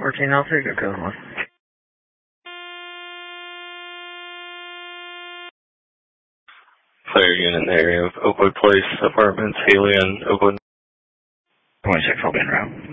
1403, good code 1. Player unit in the area of Oakwood Place, Apartments, Haley and Oakwood. 26, I'll be en route.